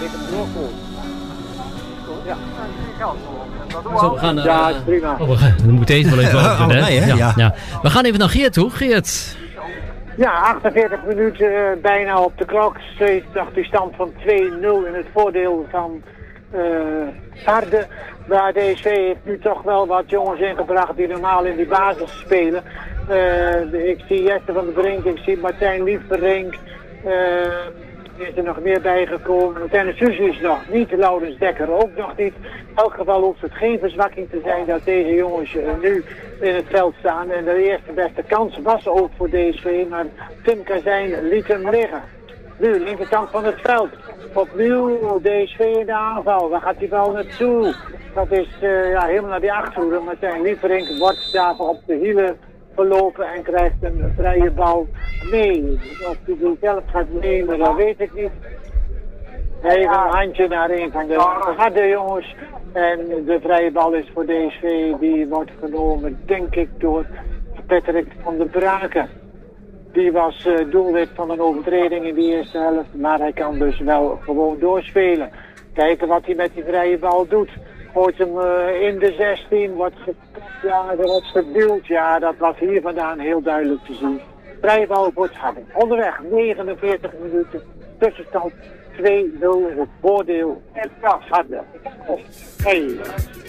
tegen Brokkel. Ja. Zo, we gaan, ja, is prima. Dan moet deze wel even over. nee, hè? Ja. We gaan even naar Geert toe. Geert. Ja, 48 minuten bijna op de klok. Steeds nog die stand van 2-0 in het voordeel van Harde. Maar DSV heeft nu toch wel wat jongens ingebracht die normaal in die basis spelen. Ik zie Jesse van der Brink, ik zie Martijn Liefverink. Is er nog meer bijgekomen. Dennis Suze is nog niet, Laurens Dekker ook nog niet. In elk geval hoeft het geen verzwakking te zijn dat deze jongens nu in het veld staan. En de eerste beste kans was ook voor DSV, maar Tim Kazijn liet hem liggen. Nu, linkerkant van het veld. Opnieuw DSV in de aanval. Waar gaat die bal naartoe? Dat is helemaal naar die achterhoede. Martijn Liefverink wordt daar op de hielen verlopen en krijgt een vrije bal mee. Of hij zelf gaat nemen, dat weet ik niet. Even een handje naar een van de harde jongens. En de vrije bal is voor DSV. Die wordt genomen, denk ik, door Patrick van der Braken. Die was doelwit van een overtreding in die eerste helft. Maar hij kan dus wel gewoon doorspelen. Kijken wat hij met die vrije bal doet. Gooit hem in de 16, wordt geduwd. Ja, dat was hier vandaan heel duidelijk te zien. Vrije bal wordt Harde. Onderweg, 49 minuten. Tussenstand 2-0. Het voordeel en Harde. Hey.